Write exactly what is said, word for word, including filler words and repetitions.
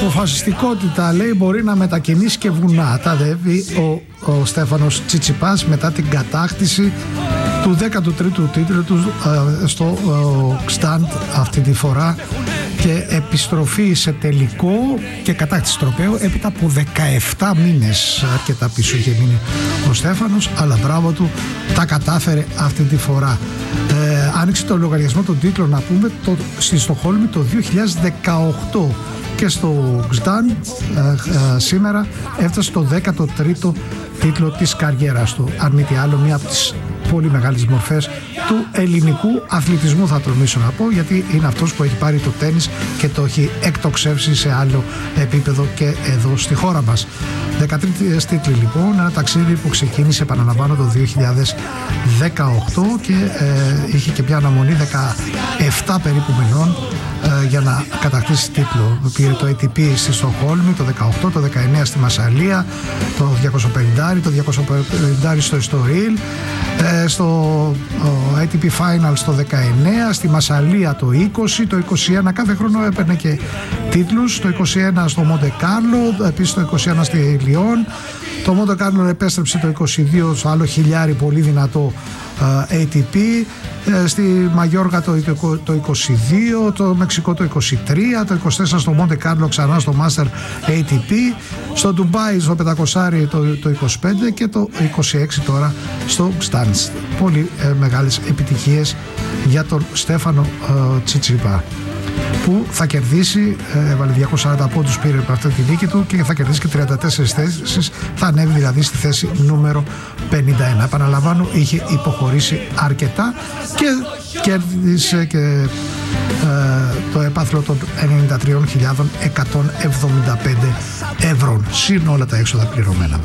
αποφασιστικότητα, λέει, μπορεί να μετακινήσει και βουνά. Ταδεύει ο, ο Στέφανος Τσιτσιπάς μετά την κατάκτηση του δέκατου τρίτου τίτλου του ε, στο Ξτάντ ε, αυτή τη φορά και επιστροφή σε τελικό και κατάκτηση τροπαίου έπειτα από δεκαεπτά μήνες. Αρκετά πίσω είχε μείνει ο Στέφανος, αλλά μπράβο του, τα κατάφερε αυτή τη φορά. Ε, άνοιξε το λογαριασμό των τίτλων, να πούμε, το, στη Στοκχόλμη το δύο χιλιάδες δεκαοκτώ και στο Ξτάντ ε, ε, σήμερα έφτασε στο δέκατο τρίτο τίτλο της καριέρας του. Αν μη τι άλλο, μία από τις πολύ μεγάλες μορφές του ελληνικού αθλητισμού, θα τολμήσω να πω, γιατί είναι αυτός που έχει πάρει το τένις και το έχει εκτοξεύσει σε άλλο επίπεδο και εδώ στη χώρα μας. δεκατρείς τίτλοι λοιπόν, ένα ταξίδι που ξεκίνησε, επαναλαμβάνω, το δύο χιλιάδες δεκαοκτώ και ε, είχε και μια αναμονή δεκαεπτά περίπου μηνών ε, για να κατακτήσει τίτλο. Πήρε το έι τι πι στη Στοκχόλμη το δεκαοκτώ, το δεκαεννέα στη Μασσαλία, το διακόσια πενήντα, το διακόσια πενήντα στο Εστορίλ, ε, στο έι τι πι Finals το δεκαεννέα, στη Μασσαλία το είκοσι, το είκοσι ένα, κάθε χρόνο έπαιρνε και τίτλους, το είκοσι ένα στο Μοντε Κάρλο, επίσης το είκοσι ένα στη Λιόν, το Μοντε Κάρλο επέστρεψε το είκοσι δύο στο άλλο χιλιάρι πολύ δυνατό έι τι πι, στη Μαγιόργα το είκοσι δύο, το Μεξικό το είκοσι τρία, το είκοσι τέσσερα στο Μοντε Κάρλο ξανά στο Master έι τι πι, στο Ντουμπάι στο πεντακόσια το, το είκοσι πέντε και το είκοσι έξι τώρα στο Ξτάντ. Πολύ ε, μεγάλες επιτυχίες για τον Στέφανο ε, Τσιτσιπά, που θα κερδίσει, έβαλε διακόσιους σαράντα πόντους, πήρε από αυτή τη δίκη του και θα κερδίσει και τριάντα τέσσερις θέσεις, θα ανέβει δηλαδή στη θέση νούμερο πενήντα ένα. Επαναλαμβάνω, είχε υποχωρήσει αρκετά και κέρδισε και ε, το έπαθλο των ενενήντα τρεις χιλιάδες εκατόν εβδομήντα πέντε ευρώ, συν όλα τα έξοδα πληρωμένα.